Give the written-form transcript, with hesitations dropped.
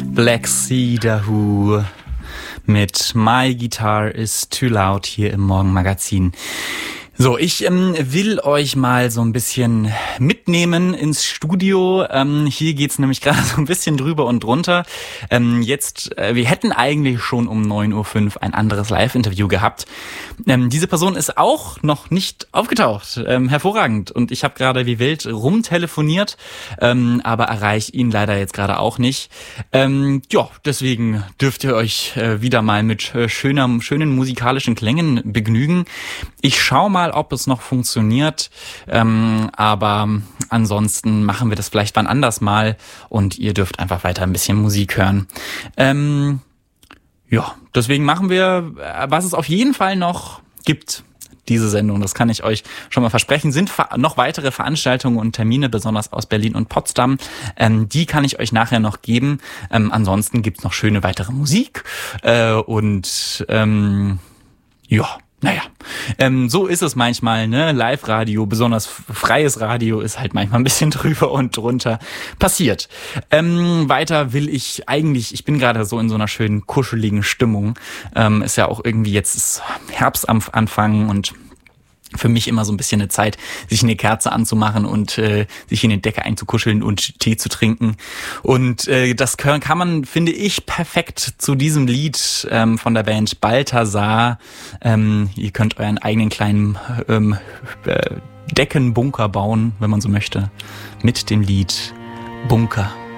Black Sea Dahoo mit My Guitar is Too Loud hier im Morgenmagazin. So, ich will euch mal so ein bisschen mitnehmen ins Studio. Hier geht's nämlich gerade so ein bisschen drüber und drunter. Wir hätten eigentlich schon um 9:05 Uhr ein anderes Live-Interview gehabt. Diese Person ist auch noch nicht aufgetaucht. Hervorragend. Und ich habe gerade wie wild rumtelefoniert, aber erreiche ihn leider jetzt gerade auch nicht. Deswegen dürft ihr euch wieder mal mit schönen musikalischen Klängen begnügen. Ich schau mal, ob es noch funktioniert, aber ansonsten machen wir das vielleicht wann anders mal und ihr dürft einfach weiter ein bisschen Musik hören. Deswegen machen wir, was es auf jeden Fall noch gibt, diese Sendung, das kann ich euch schon mal versprechen, sind noch weitere Veranstaltungen und Termine, besonders aus Berlin und Potsdam. Die kann ich euch nachher noch geben. Ansonsten gibt's noch schöne weitere Musik so ist es manchmal, ne? Live-Radio, besonders freies Radio ist halt manchmal ein bisschen drüber und drunter passiert. Weiter will ich bin gerade so in so einer schönen kuscheligen Stimmung. Ist ja auch irgendwie jetzt ist Herbst am Anfang und für mich immer so ein bisschen eine Zeit, sich eine Kerze anzumachen und sich in den Decke einzukuscheln und Tee zu trinken. Und das kann man, finde ich, perfekt zu diesem Lied von der Band Balthasar. Ihr könnt euren eigenen kleinen Deckenbunker bauen, wenn man so möchte, mit dem Lied Bunker.